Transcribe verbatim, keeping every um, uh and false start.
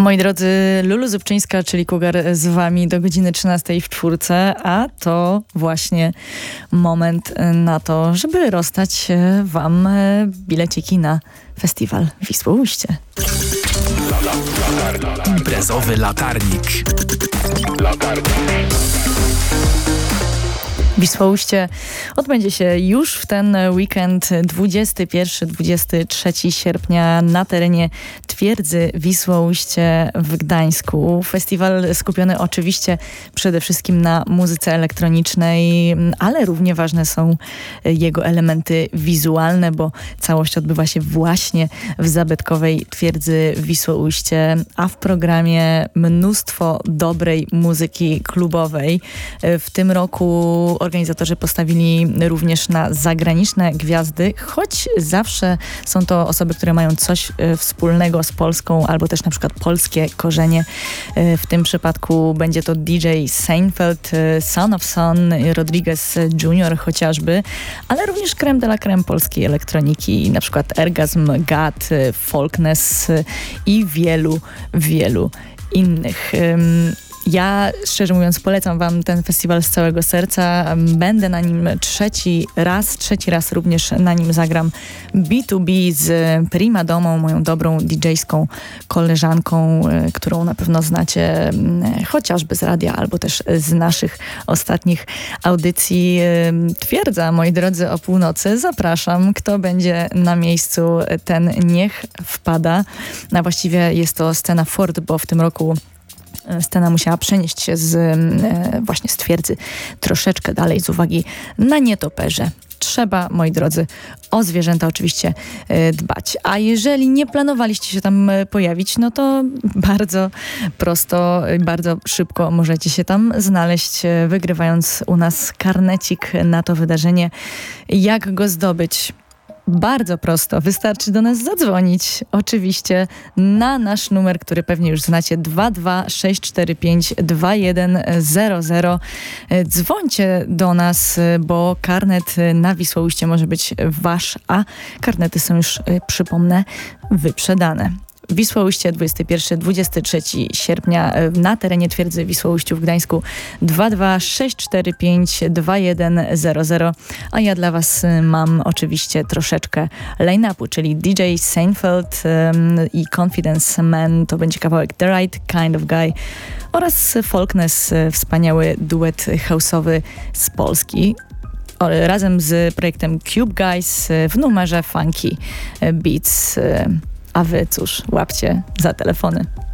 Moi drodzy, Lulu Zupczyńska, czyli Cougar z wami do godziny trzynastej w czwórce, a to właśnie moment na to, żeby rozdać wam bileciki na festiwal Wisłoujście. Imprezowy latarnik. Latarnik. Wisłoujście odbędzie się już w ten weekend dwudziestego pierwszego do dwudziestego trzeciego sierpnia na terenie Twierdzy Wisłoujście w Gdańsku. Festiwal skupiony oczywiście przede wszystkim na muzyce elektronicznej, ale równie ważne są jego elementy wizualne, bo całość odbywa się właśnie w zabytkowej Twierdzy Wisłoujście, a w programie mnóstwo dobrej muzyki klubowej. W tym roku organizatorzy postawili również na zagraniczne gwiazdy, choć zawsze są to osoby, które mają coś wspólnego z Polską albo też na przykład polskie korzenie. W tym przypadku będzie to D J Seinfeld, Son of Son, Rodriguez junior chociażby, ale również creme de la creme polskiej elektroniki, na przykład Ergasm, Gad, Folkness i wielu, wielu innych. Ja, szczerze mówiąc, polecam wam ten festiwal z całego serca. Będę na nim trzeci raz, trzeci raz również na nim zagram B dwa B z Prima Domą, moją dobrą D J-ską koleżanką, którą na pewno znacie chociażby z radia albo też z naszych ostatnich audycji. Twierdza, moi drodzy, o północy. Zapraszam. Kto będzie na miejscu, ten niech wpada. A właściwie jest to scena Ford, bo w tym roku scena musiała przenieść się z, e, właśnie z Twierdzy troszeczkę dalej z uwagi na nietoperze. Trzeba, moi drodzy, o zwierzęta oczywiście e, dbać. A jeżeli nie planowaliście się tam e, pojawić, no to bardzo prosto, e, bardzo szybko możecie się tam znaleźć, e, wygrywając u nas karnecik na to wydarzenie. Jak go zdobyć? Bardzo prosto. Wystarczy do nas zadzwonić. Oczywiście na nasz numer, który pewnie już znacie, dwa dwa sześć cztery pięć dwa jeden zero zero. Dzwońcie do nas, bo karnet na Wisłoujście może być wasz, a karnety są już, przypomnę, wyprzedane. Wisłoujście dwudziestego pierwszego do dwudziestego trzeciego sierpnia na terenie Twierdzy Wisłoujściu w Gdańsku. Dwa dwa sześć cztery pięć dwa jeden zero zero. A ja dla was mam oczywiście troszeczkę line-upu, czyli D J Seinfeld um, i Confidence Man, to będzie kawałek The Right Kind of Guy, oraz Folkness, wspaniały duet house'owy z Polski, razem z projektem Cube Guys w numerze Funky Beats. A wy cóż, łapcie za telefony.